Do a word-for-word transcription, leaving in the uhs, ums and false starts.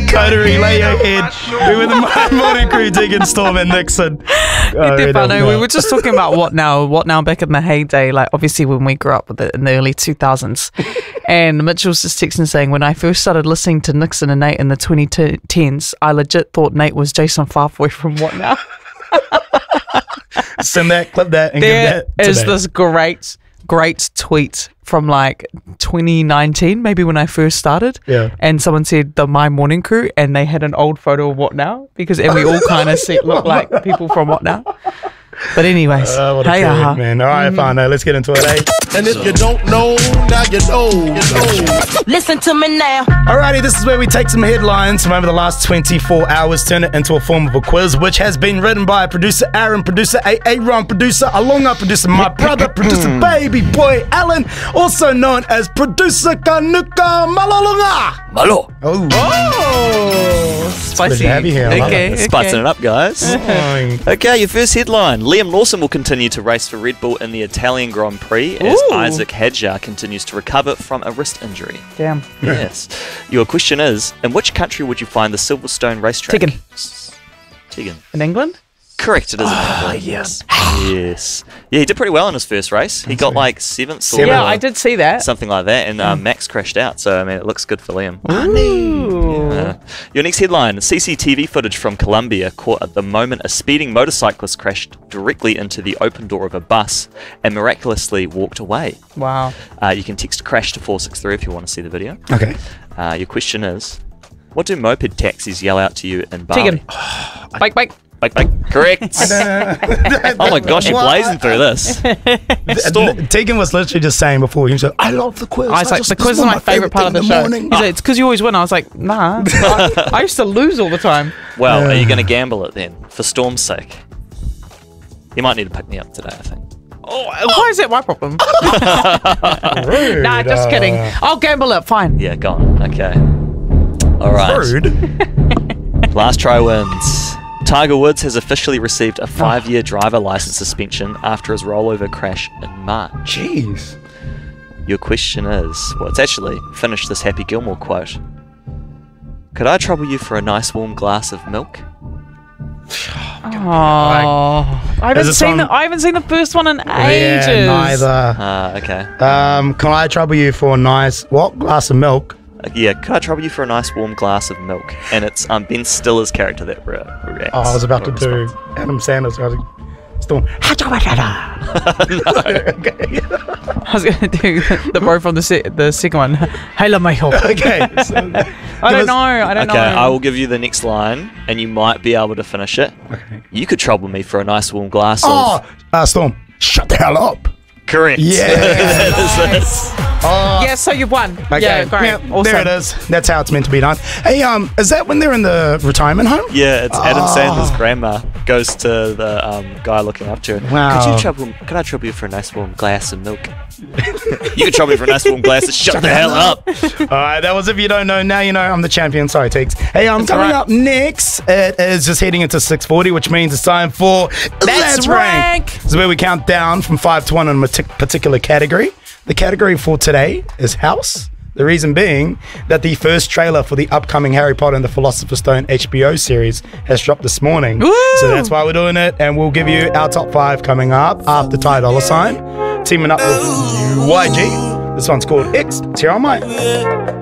Coterie, lay your head. We were the morning crew, Tegan, Storm, and Nixon. Oh, we, no, we were just talking about What Now, What Now back in the heyday, like obviously when we grew up with it in the early two thousands. And Mitchell's just texting saying, when I first started listening to Nixon and Nate in the twenty tens, I legit thought Nate was Jason Farfoy from What Now? Send that, clip that, and there give that to is that. this great, great tweet from like twenty nineteen, maybe when I first started. Yeah. And someone said the My Morning Crew, and they had an old photo of What Now, because and we all kind of look like people from What Now. But anyways, uh, what a hey, kid, uh-huh. man. All right, mm-hmm. fine. Now let's get into it, eh? And if you don't know, now you know. You know. Listen to me now. Alrighty, this is where we take some headlines from over the last twenty-four hours, turn it into a form of a quiz, which has been written by producer Aaron, producer A A Ron, producer Alonga, producer my brother, producer baby boy Alan, also known as producer Kanuka Malalunga. Malo. Oh, Oh, spicy. Good to have you here. I love Okay, it. okay. Spicing it up, guys. Oh, Okay, your first headline. Liam Lawson will continue to race for Red Bull in the Italian Grand Prix as Ooh. Isaac Hadjar continues to recover from a wrist injury. Damn. Yes. Your question is, in which country would you find the Silverstone racetrack? Tegan. Tegan. In England? Correct, it is in Ah, England. yes. Yes. Yeah, he did pretty well in his first race. He got like seventh or Seventh. Yeah, I did see that. something like that, and uh, Max crashed out. So, I mean, it looks good for Liam. Ooh. Uh, your next headline, C C T V footage from Colombia caught at the moment a speeding motorcyclist crashed directly into the open door of a bus and miraculously walked away. Wow. Uh, you can text crash to four six three if you want to see the video. Okay. Uh, your question is, what do moped taxis yell out to you in Bali? Tegan. Bike, bike. Bike, bike. Correct. Oh my gosh, you're blazing through this. Storm. Tegan was literally just saying before, he was like, I love the quiz. I was like, just- the this quiz is one my favourite part of the thing show. in morning. He's like, it's because you always win. I was like, nah. I, I used to lose all the time. Well, are you going to gamble it then, for Storm's sake? You might need to pick me up today, I think. Oh, why is that my problem? Rude, Nah, just uh, kidding. I'll gamble it. Fine. Yeah, go on. Okay. All right. Rude. Last try wins. Tiger Woods has officially received a five-year driver license suspension after his rollover crash in March. Jeez. Your question is, well, it's actually, finish this Happy Gilmore quote. Could I trouble you for a nice warm glass of milk? Oh, I haven't Is it seen on- the, I haven't seen the first one in ages. Yeah, neither. Ah, okay. Um, can I trouble you for a nice, what, glass of milk? Uh, yeah, could I trouble you for a nice warm glass of milk? And it's um, Ben Stiller's character that re- reacts. Oh, I was about to or do responds. Adam Sanders. I was like, Storm. Okay. I was gonna do the, the bro from the se- the second one. Hey, Michael. Okay. So, I don't know. I don't Okay, know. I will give you the next line, and you might be able to finish it. okay. You could trouble me for a nice warm glass Oh, of... uh, Storm. Shut the hell up. Correct. Yeah. That is it. Oh, Yeah, so you've won. okay. Yeah, great. Yeah, Awesome. there it is. That's how it's meant to be done. Hey, um, is that when they're in the retirement home? Yeah, it's Adam Oh. Sandler's grandma goes to the um, guy looking after her. Wow. Could you trouble? Could I trouble you for a nice warm glass of milk? You could trouble me for a nice warm glass. Of shut, the hell up. All right, that was If You Don't Know. Now you know. I'm the champion. Sorry, Teeks. Hey, um, That's coming all right. up next, it is just heading into six forty, which means it's time for Let's Rank. This is where we count down from five to one in a mati- particular category. The category for today is house. The reason being that the first trailer for the upcoming Harry Potter and the Philosopher's Stone H B O series has dropped this morning. Woo! So that's why we're doing it, and we'll give you our top five coming up after Ty Dolla Sign, teaming up with U Y G. This one's called X. It's here on mine.